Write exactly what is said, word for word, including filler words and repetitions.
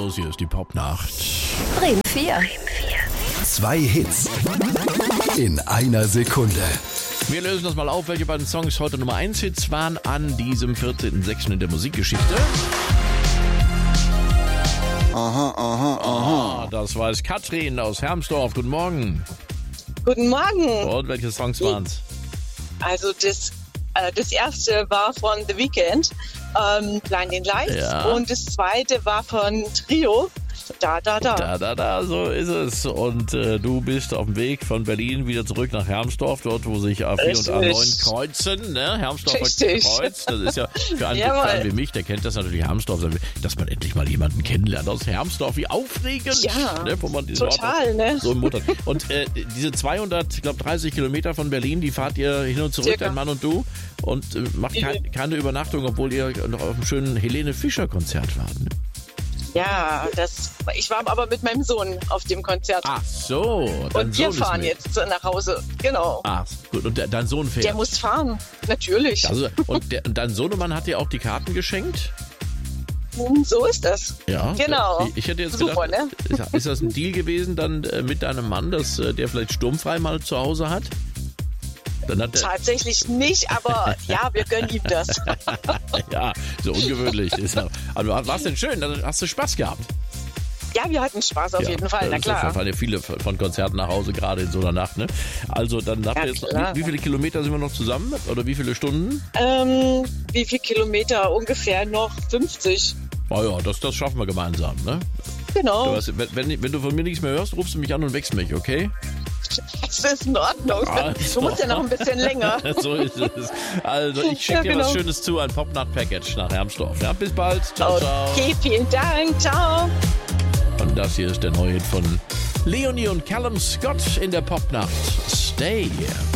los, hier ist die Popnacht. Bremen vier. Zwei Hits in einer Sekunde. Wir lösen das mal auf, welche beiden Songs heute Nummer eins Hits waren an diesem vierzehnten sechsten in der Musikgeschichte. Aha, aha, aha. Das war es Katrin aus Hermsdorf. Guten Morgen. Guten Morgen. Und welche Songs waren's? Also das, äh, das erste war von The Weeknd, ähm, Blinding Lights. Ja. Und das zweite war von Trio, Da, da, da. Da, da, da, so ist es. Und äh, du bist auf dem Weg von Berlin wieder zurück nach Hermsdorf, dort wo sich A vier Richtig. und A neun kreuzen. Ne? Hermsdorf Richtig. kreuzt. Das ist ja für einen Jawohl. Fan wie mich, der kennt das natürlich Hermsdorf, dass man endlich mal jemanden kennenlernt aus Hermsdorf. Wie aufregend. Ja, ne? Wo man diese total, ne? So im Mutter. Und äh, diese zweihundert, ich glaube dreißig Kilometer von Berlin, die fahrt ihr hin und zurück, Circa. dein Mann und du. Und äh, macht kein, keine Übernachtung, obwohl ihr noch auf einem schönen Helene Fischer Konzert wart. Ne? Ja, das, ich war aber mit meinem Sohn auf dem Konzert. Ach so. Dein und wir Sohn ist fahren mit. jetzt nach Hause. Genau. Ach, gut. Und de- dein Sohn fährt. Der muss fahren. Natürlich. Also, und, der, und dein Sohnemann hat dir auch die Karten geschenkt? So ist das. Ja. Genau. Ich, ich hätte jetzt Super, gedacht, ne? ist, ist das ein Deal gewesen dann äh, mit deinem Mann, dass äh, der vielleicht sturmfrei mal zu Hause hat? Dann hat er, Tatsächlich nicht, aber ja, wir gönnen ihm das. ja, so ungewöhnlich. Ist ja, aber war es denn schön? Dann hast du Spaß gehabt? Ja, wir hatten Spaß auf Ja, jeden Fall, na das ist auf jeden klar. Fall ja viele von Konzerten nach Hause, gerade in so einer Nacht. Ne? Also dann habt Ja, ihr jetzt noch, klar. wie, wie viele Kilometer sind wir noch zusammen? Oder wie viele Stunden? Ähm, wie viel Kilometer? Ungefähr noch fünfzig. Oh ja, das, das schaffen wir gemeinsam. Ne? Genau. Du hast, wenn, wenn, wenn du von mir nichts mehr hörst, rufst du mich an und wächst mich, okay? Das ist in Ordnung. Also. Du musst ja noch ein bisschen länger. So ist es. Also ich schicke Ja, dir genau. was Schönes zu, ein Popnut-Package nach Hermsdorf. Ja, bis bald. Ciao, ciao. Okay, vielen Dank. Ciao. Und das hier ist der neue Hit von Leonie und Callum Scott in der Popnacht. Stay.